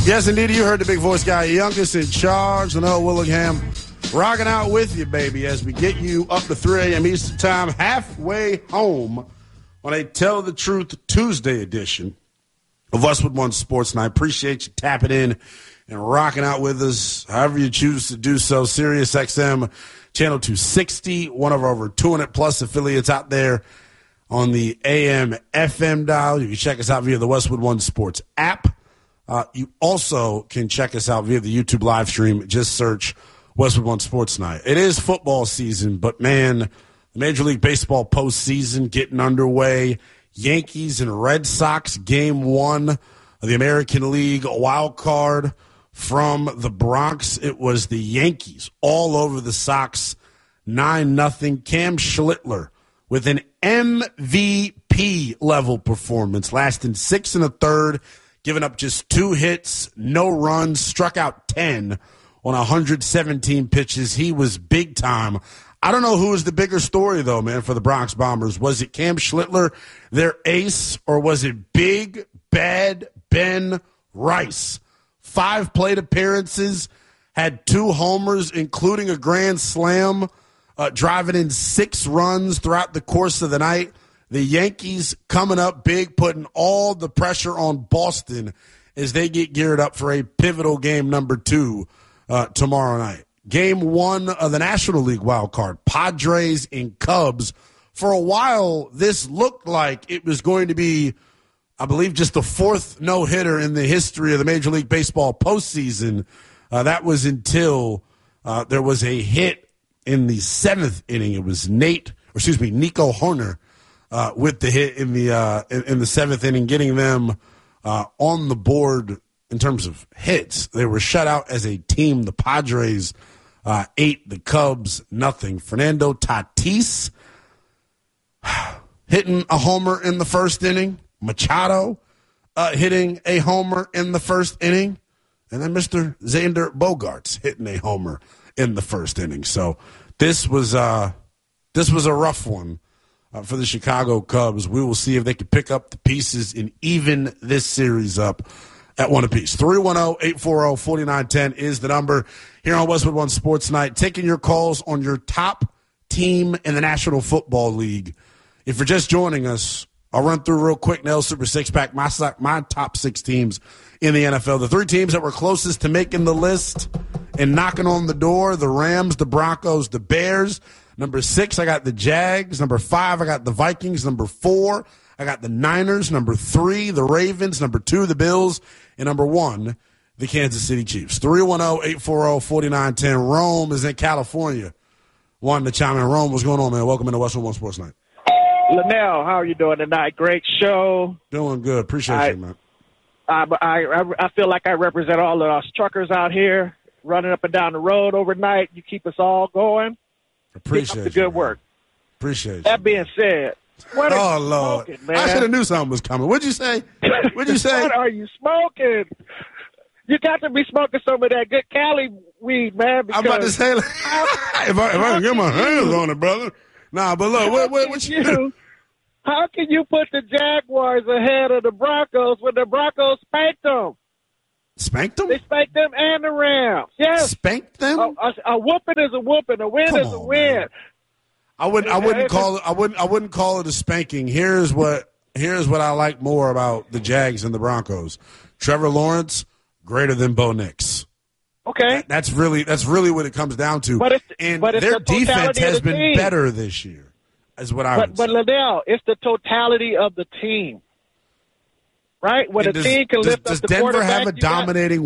Yes, indeed. You heard the big voice guy, youngest in charge, Noah Willingham, rocking out with you, baby, as we get you up to 3 a.m. Eastern Time, halfway home on a Tell the Truth Tuesday edition of Westwood One Sports. And I appreciate you tapping in and rocking out with us, however you choose to do so. Sirius XM, Channel 260, one of our over 200-plus affiliates out there on the AM, FM dial. You can check us out via the Westwood One Sports app. You also can check us out via the YouTube live stream. Just search Westwood One Sports Night. It is football season, but, man, the Major League Baseball postseason getting underway. Yankees and Red Sox game 1 of the American League wild card from the Bronx. It was the Yankees all over the Sox, 9-0. Cam Schlittler with an MVP-level performance, lasting 6 1/3, giving up just 2 hits, no runs, struck out 10 on 117 pitches. He was big time. I don't know who was the bigger story, though, man, for the Bronx Bombers. Was it Cam Schlittler, their ace, or was it big, bad Ben Rice? 5 plate appearances, had 2 homers, including a grand slam, driving in 6 runs throughout the course of the night. The Yankees coming up big, putting all the pressure on Boston as they get geared up for a pivotal game number 2 tomorrow night. Game 1 of the National League wild card, Padres and Cubs. For a while, this looked like it was going to be, I believe, just the 4th no-hitter in the history of the Major League Baseball postseason. That was until there was a hit in the 7th inning. It was Nico Hoerner with the hit in the 7th inning, getting them on the board in terms of hits. They were shut out as a team. The Padres 8, the Cubs 0. Fernando Tatis hitting a homer in the 1st inning. Machado hitting a homer in the 1st inning. And then Mr. Xander Bogaerts hitting a homer in the 1st inning. So this was a rough one for the Chicago Cubs. We will see if they can pick up the pieces and even this series up at 1 apiece. 310-840-4910 is the number here on Westwood One Sports Night. Taking your calls on your top team in the National Football League. If you're just joining us, I'll run through real quick. Nell Super Six Pack, my top 6 teams in the NFL. The 3 teams that were closest to making the list and knocking on the door: the Rams, the Broncos, the Bears. Number 6, I got the Jags. Number 5, I got the Vikings. Number 4, I got the Niners. Number 3, the Ravens. Number 2, the Bills. And number 1, the Kansas City Chiefs. 310-840-4910. Rome is in California. Wanting to chime in. Rome, what's going on, man? Welcome into Westwood One Sports Night. Linnell, how are you doing tonight? Great show. Doing good. Appreciate you, man. I feel like I represent all of us truckers out here running up and down the road overnight. You keep us all going. Appreciate the good work. Appreciate that being said, what are you Lord. smoking, man? I should have knew something was coming. What'd you say? What'd you say? What are you smoking? You got to be smoking some of that good Cali weed, man. I'm about to say, if I can get my hands on it, brother. Nah, but look, what you do? How can you put the Jaguars ahead of the Broncos when the Broncos spanked them? Spanked them? They spanked them and the Rams. Yes. Spanked them? A whooping is a whooping. A win is a win. Man. I wouldn't call it a spanking. Here's what I like more about the Jags and the Broncos. Trevor Lawrence, greater than Bo Nix. Okay. That's really what it comes down to. But their defense has been better this year, is what I would say. But Liddell, it's the totality of the team. Right? When a team can lift up the quarterback. Does Denver have a dominating